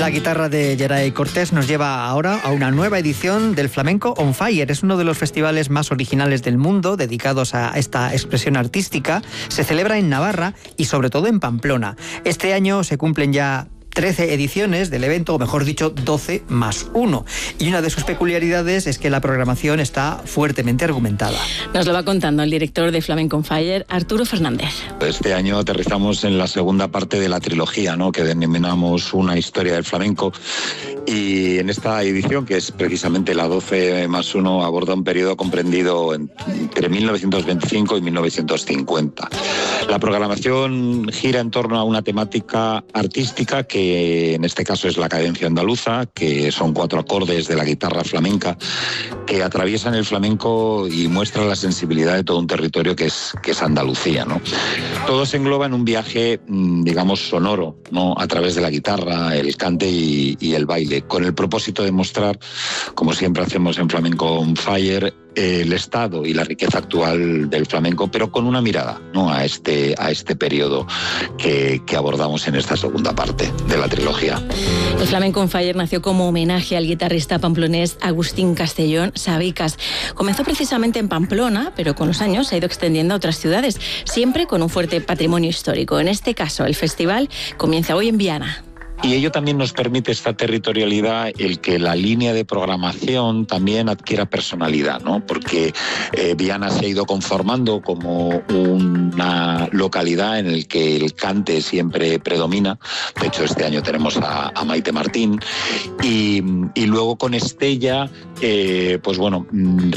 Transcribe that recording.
La guitarra de Geray Cortés nos lleva ahora a una nueva edición del Flamenco On Fire. Es uno de los festivales más originales del mundo dedicados a esta expresión artística. Se celebra en Navarra y sobre todo en Pamplona. Este año se cumplen ya 13 ediciones del evento, o mejor dicho, 12 más 1. Y una de sus peculiaridades es que la programación está fuertemente argumentada. Nos lo va contando el director de Flamenco On Fire, Arturo Fernández. Este año aterrizamos en la segunda parte de la trilogía, ¿no?, que denominamos Una historia del flamenco. Y en esta edición, que es precisamente la 12 más 1, aborda un periodo comprendido entre 1925 y 1950. La programación gira en torno a una temática artística que en este caso es la cadencia andaluza, que son 4 acordes de la guitarra flamenca que atraviesan el flamenco y muestran la sensibilidad de todo un territorio que es Andalucía, ¿no? Todo se engloba en un viaje, digamos, sonoro, ¿no?, a través de la guitarra, el cante y el baile, con el propósito de mostrar, como siempre hacemos en Flamenco On Fire, el estado y la riqueza actual del flamenco, pero con una mirada, ¿no?, a este periodo que abordamos en esta segunda parte de la trilogía. El Flamenco On Fire nació como homenaje al guitarrista pamplonés Agustín Castellón Sabicas. Comenzó precisamente en Pamplona, pero con los años se ha ido extendiendo a otras ciudades, siempre con un fuerte patrimonio histórico. En este caso, el festival comienza hoy en Viana. Y ello también nos permite, esta territorialidad, el que la línea de programación también adquiera personalidad, ¿no? Porque Viana se ha ido conformando como una localidad en el que el cante siempre predomina. De hecho, este año tenemos a Maite Martín. Y luego con Estella, pues bueno,